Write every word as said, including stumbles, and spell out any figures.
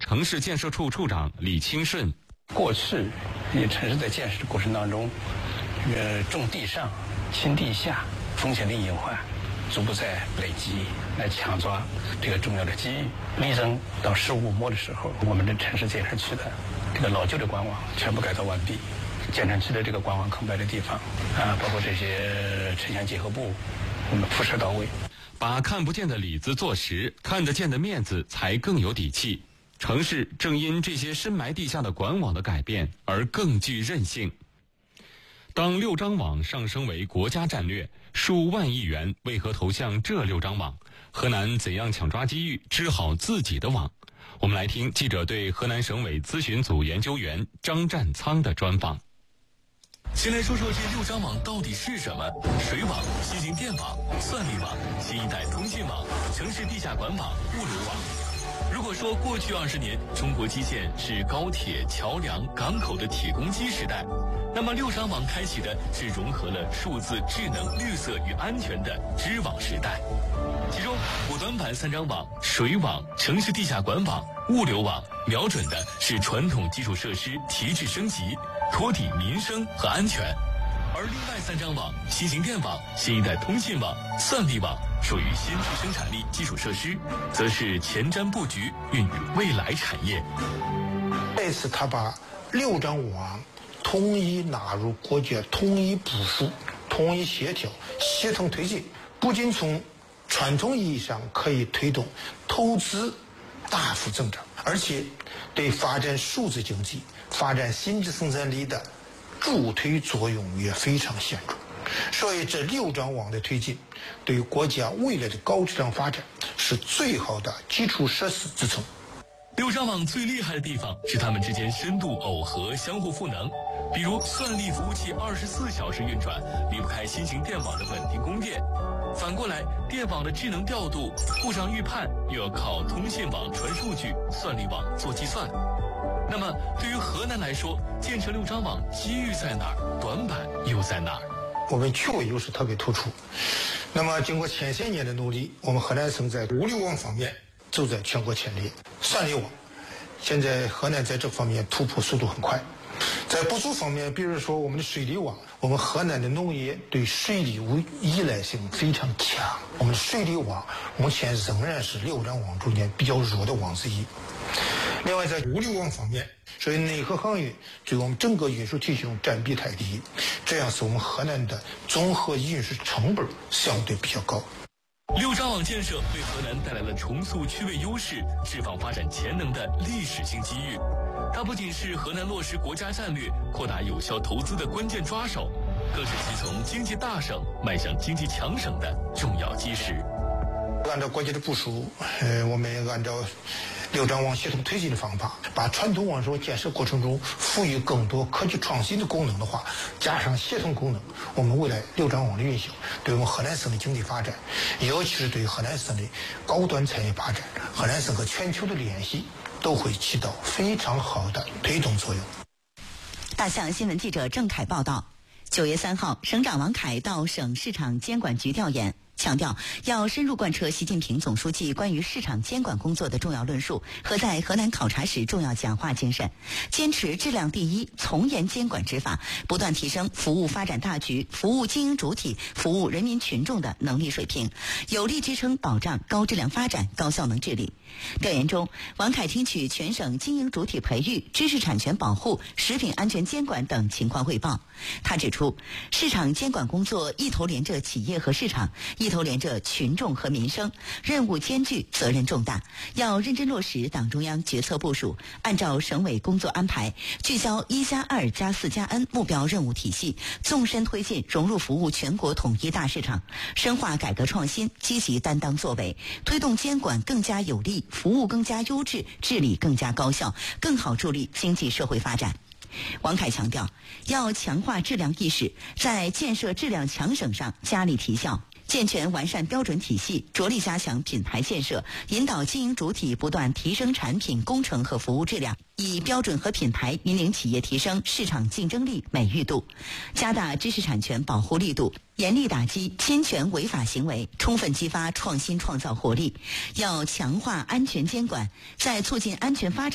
城市建设处处长李清顺。 过去，城市在建设的过程当中，呃，重地上轻地下，风险的隐患逐步在累积，来抢抓这个重要的机遇。力争到十五摸的时候，我们的城市建设区的这个老旧的管网全部改造完毕，建成区的这个管网空白的地方啊，包括这些城乡结合部，我们铺设到位。 把看不见的里子做实，看得见的面子才更有底气。城市正因这些深埋地下的管网的改变而更具韧性。当六张网上升为国家战略，数万亿元为何投向这六张网？河南怎样抢抓机遇，织好自己的网？我们来听记者对河南省委咨询组研究员张占仓的专访。 先来说说这六张网到底是什么？水网、新型电网、算力网、新一代通信网、城市地下管网、物流网。如果说过去二十年中国基建是高铁、桥梁、港口的铁公鸡时代，那么六张网开启的是融合了数字、智能、绿色与安全的织网时代。其中五短板三张网，水网、城市地下管网、物流网，瞄准的是传统基础设施提质升级，托底民生和安全。而另外三张网，新型电网、新一代通信网、算力网，属于先驱生产力基础设施，则是前瞻布局，孕育未来产业。 这次他把六张网统一纳入国家统一部署、统一协调、协同推进，不仅从传统意义上可以推动投资大幅增长，而且对发展数字经济、发展新质生产力的助推作用也非常显著。所以这六张网的推进，对国家未来的高质量发展是最好的基础设施支撑。 六张网最厉害的地方是它们之间深度耦合、相互赋能。比如算力服务器二十四小时运转，离不开新型电网的稳定供电。反过来，电网的智能调度、故障预判又要靠通信网传数据，算力网做计算。那么对于河南来说，建成六张网机遇在哪儿，短板又在哪儿？ 我们区位优势特别突出。那么经过前些年的努力，我们河南省在物流网方面走在全国前列。算力网现在河南在这方面突破速度很快。在不足方面，比如说我们的水利网，我们河南的农业对水利依赖性非常强，我们的水利网目前仍然是六张网中间比较弱的网之一。另外在物流网方面，所以内河行业对我们整个运输体系中占比太低，这样使我们河南的综合运输成本相对比较高。 六张网建设为河南带来了重塑区位优势、释放发展潜能的历史性机遇。它不仅是河南落实国家战略、扩大有效投资的关键抓手，更是其从经济大省迈向经济强省的重要基石。 按照国家的部署，呃，我们按照六张网协同推进的方法，把传统网络建设过程中赋予更多科技创新的功能的话，加上协同功能，我们未来六张网的运行，对我们河南省的经济发展，尤其是对河南省的高端产业发展、河南省和全球的联系，都会起到非常好的推动作用。 大象新闻记者郑凯报道，九月三号，省长王凯到省市场监管局调研，强调要深入贯彻习近平总书记关于市场监管工作的重要论述和在河南考察时重要讲话精神，坚持质量第一，从严监管执法，不断提升服务发展大局、服务经营主体、服务人民群众的能力水平，有力支撑保障高质量发展、高效能治理。调研中，王凯听取全省经营主体培育、知识产权保护、食品安全监管等情况汇报。他指出，市场监管工作一头连着企业和市场，一头连着群众和民生，任务艰巨，责任重大，要认真落实党中央决策部署，按照省委工作安排，聚焦一加二加四加 N 目标任务体系，纵深推进融入服务全国统一大市场，深化改革创新，积极担当作为，推动监管更加有力，服务更加优质，治理更加高效，更好助力经济社会发展。王凯强调，要强化质量意识，在建设质量强省上加力提效，健全完善标准体系，着力加强品牌建设，引导经营主体不断提升产品、工程和服务质量，以标准和品牌引领企业提升市场竞争力、美誉度，加大知识产权保护力度，严厉打击侵权违法行为，充分激发创新创造活力。要强化安全监管，在促进安全发展